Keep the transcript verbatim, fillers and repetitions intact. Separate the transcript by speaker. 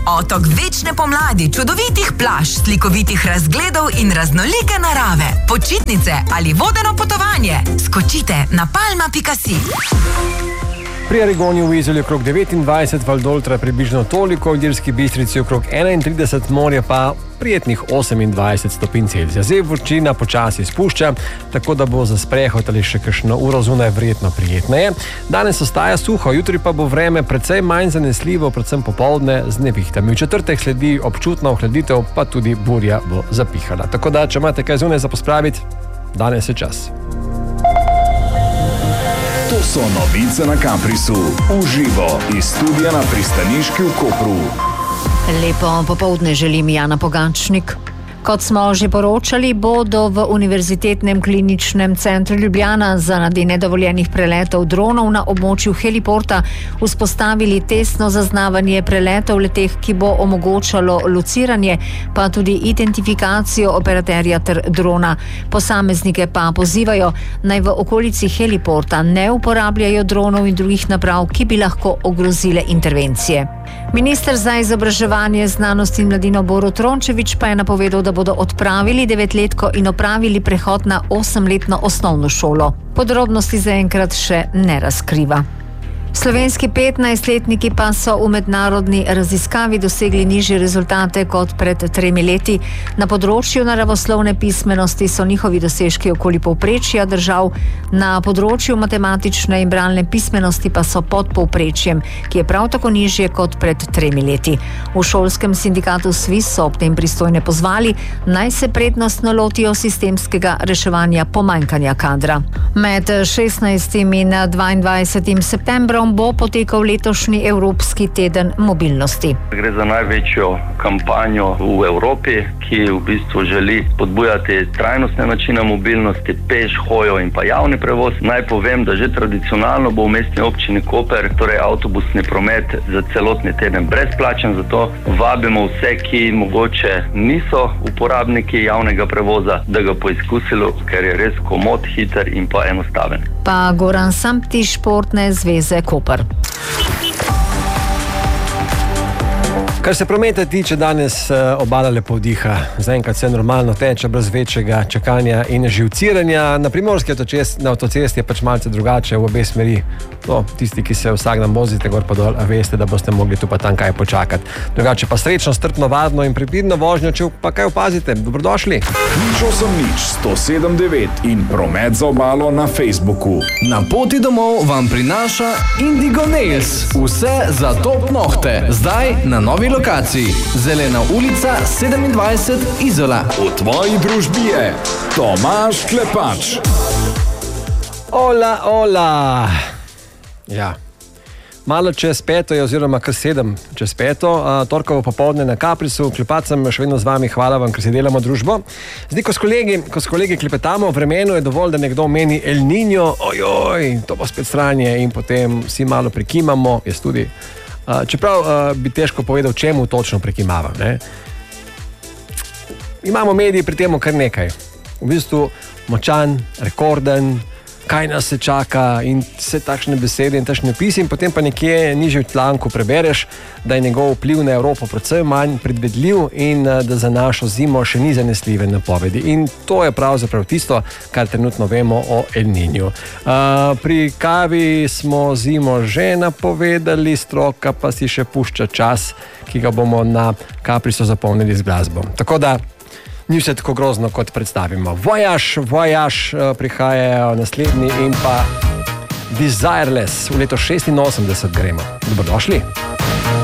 Speaker 1: Otok večne pomladi, čudovitih plaž, slikovitih razgledov in raznolike narave. Počitnice ali vodeno potovanje. Skočite na palma pika si.
Speaker 2: Pri Arigoniju v Izoli okrog devetindvajset, Valdoltra približno toliko, v Ilirski Bistrici okrog enaintrideset, morje pa prijetnih osemindvajset stopinj Celzija. Zdaj vročina počasi spušča, tako da bo za sprehod ali še kakšno uro zunaj verjetno prijetneje. Danes ostaja suho, jutri pa bo vreme precej manj zanesljivo, predvsem popoldne z nevihtami. V četrtek sledi občutna ohladitev, pa tudi burja bo zapihala. Tako da, če imate kaj zunaj za pospraviti, danes je čas.
Speaker 3: To so novice na Kaprisu, v živo iz studia na pristaniški v Kopru.
Speaker 4: Lepo popoldne želim, Jana Pogačnik. Kot smo že poročali, bodo v Univerzitetnem kliničnem centru Ljubljana zaradi nedovoljenih preletov dronov na območju heliporta vzpostavili testno zaznavanje preletov leteh, ki bo omogočalo lociranje, pa tudi identifikacijo operaterja ter drona. Posameznike pa pozivajo, naj v okolici heliporta ne uporabljajo dronov in drugih naprav, ki bi lahko ogrozile intervencije. Minister za izobraževanje, znanost in mladino Borut Rončević pa je napovedal, da bodo odpravili devetletko in opravili prehod na osemletno osnovno šolo. Podrobnosti zaenkrat še ne razkriva. Slovenski petnajstletniki pa so v mednarodni raziskavi dosegli nižje rezultate kot pred tremi leti. Na področju naravoslovne pismenosti so njihovi dosežki okoli povprečja držav, na področju matematične in bralne pismenosti pa so pod povprečjem, ki je prav tako nižje kot pred tremi leti. V šolskem sindikatu SVIS so ob tem pristojne pozvali, naj se prednostno lotijo sistemskega reševanja pomanjkanja kadra. Med šestnajstim in dvaindvajsetim septembrom bo potekal letošnji Evropski teden mobilnosti.
Speaker 5: Gre za največjo kampanjo v Evropi, ki v bistvu želi spodbujati trajnostne načine mobilnosti, peš, hojo in pa javni prevoz. Naj povem, da že tradicionalno bo v mestni občini Koper, torej avtobusni promet za celotni teden brezplačen, zato vabimo vse, ki mogoče niso uporabniki javnega prevoza, da ga poizkusilo, ker je res komod, hiter in pa enostaven.
Speaker 4: Pa Goran Sampti, Športne zveze Koper.
Speaker 2: Kar se prometa tiče, danes obala lepo vdiha. Zaenkrat se normalno teče, brez večjega čakanja in živciranja. Na primorski avtocesti je pač malce drugače v obe smeri. No, tisti, ki se vsak dan vozite gor pa dol, veste, da boste mogli tu pa tam kaj počakati. Drugače pa srečno, strpno, varno in previdno vožnjo, če pa kaj opazite. Dobrodošli.
Speaker 3: Nič osem nič, sto sedem devet in promet za obalo na Facebooku.
Speaker 6: Na poti domov vam prinaša Indigo Nails. Vse za top nohte. Zdaj na novi lokaciji. Zelena ulica sedemindvajset, Izola.
Speaker 3: V tvoji družbi je Tomaž Klepač.
Speaker 2: Ola, ola. Ja. Malo čez peto je, oziroma kar sedem čez peto, torkovo popoldne na Kaprisu. Klepač sem še vedno z vami, hvala vam, ker si delamo družbo. Zdaj, ko s kolegi, ko s kolegi klepetamo, vremenu je dovolj, da nekdo meni El Niño, ojoj, to bo spet sranje in potem vsi malo prikimamo, jaz tudi. Čeprav bi težko povedal, čemu točno prikimava. Ne? Imamo mediji pri temu kar nekaj. V bistvu močan, rekorden, kaj nas se čaka in vse takšne besede in takšne pisi in potem pa nekje nižje v članku prebereš, da je njegov vpliv na Evropo predvsem manj predvedljiv in da za našo zimo še ni zanesljive napovedi. In to je pravzaprav tisto, kar trenutno vemo o El Niñu. Uh, pri kavi smo zimo že napovedali, stroka pa si še pušča čas, ki ga bomo na Kaprisu zapolnili z glasbo. Tako da ni vse tako grozno, kot predstavimo. Voyage, Voyage prihajajo naslednji in pa Desireless v leto šestinosemdeset gremo. Dobrodošli.